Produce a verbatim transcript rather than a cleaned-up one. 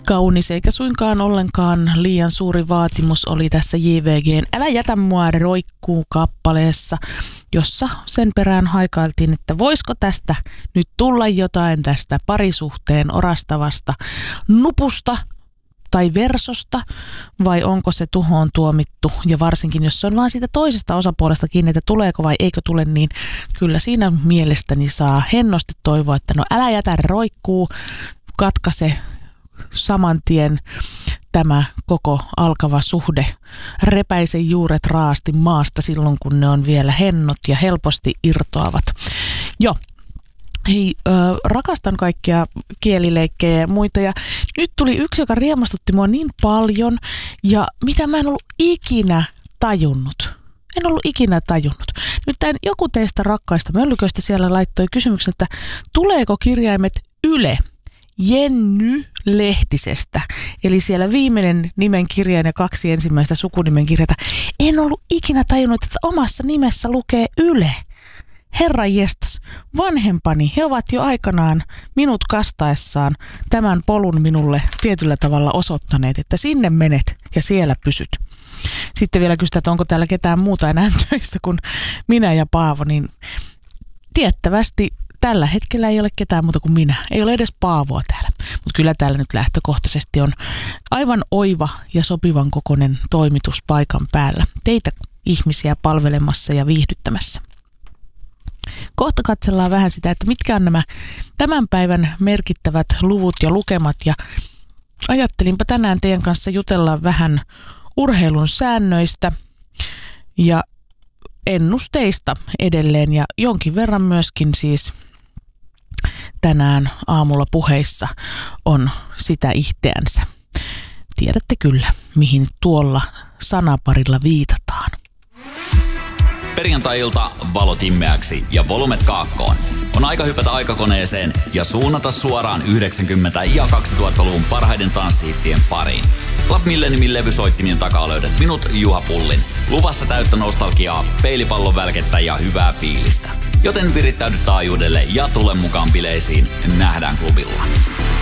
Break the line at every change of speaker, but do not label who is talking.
Kaunis eikä suinkaan ollenkaan liian suuri vaatimus oli tässä J V G:n Älä jätä mua roikkuu kappaleessa, jossa sen perään haikailtiin, että voisiko tästä nyt tulla jotain tästä parisuhteen orastavasta nupusta tai versosta, vai onko se tuhoon tuomittu, ja varsinkin jos se on vaan siitä toisesta osapuolesta kiinni, että tuleeko vai eikö tule, niin kyllä siinä mielestäni saa hennosti toivoa, että no älä jätä roikkuu, katkaise saman tien tämä koko alkava suhde, repäise juuret raasti maasta silloin, kun ne on vielä hennot ja helposti irtoavat. Joo. Hei, äh, rakastan kaikkia kielileikkejä ja muita, ja nyt tuli yksi, joka riemastutti mua niin paljon, ja mitä mä en ollut ikinä tajunnut. En ollut ikinä tajunnut. Nyt tämän joku teistä rakkaista möllyköistä siellä laittoi kysymyksen, että tuleeko kirjaimet Yle Jenny Lehtisestä, eli siellä viimeinen nimen kirjain ja kaksi ensimmäistä sukunimen kirjaita. En ollut ikinä tajunnut, että omassa nimessä lukee Yle. Herra jestas, vanhempani, he ovat jo aikanaan minut kastaessaan tämän polun minulle tietyllä tavalla osoittaneet, että sinne menet ja siellä pysyt. Sitten vielä kysytään, että onko täällä ketään muuta enää töissä kuin minä ja Paavo, niin tiettävästi tällä hetkellä ei ole ketään muuta kuin minä. Ei ole edes Paavoa täällä, mutta kyllä täällä nyt lähtökohtaisesti on aivan oiva ja sopivan kokoinen toimitus paikan päällä. Teitä ihmisiä palvelemassa ja viihdyttämässä. Kohta katsellaan vähän sitä, että mitkä on nämä tämän päivän merkittävät luvut ja lukemat, ja ajattelinpa tänään teidän kanssa jutella vähän urheilun säännöistä ja ennusteista edelleen, ja jonkin verran myöskin siis tänään aamulla puheissa on sitä ihteänsä. Tiedätte kyllä, mihin tuolla sanaparilla viitataan.
Perjantai-ilta valot immeäksi ja volumet kaakkoon. On aika hypätä aikakoneeseen ja suunnata suoraan yhdeksänkymmentä- ja kaksituhattaluvun parhaiden tanssihittien pariin. Club Milleniumin levysoittimien takaa löydät minut, Juha Pullin. Luvassa täyttä nostalgiaa, peilipallon välkettä ja hyvää fiilistä. Joten virittäydy taajuudelle ja tule mukaan bileisiin. Nähdään klubilla.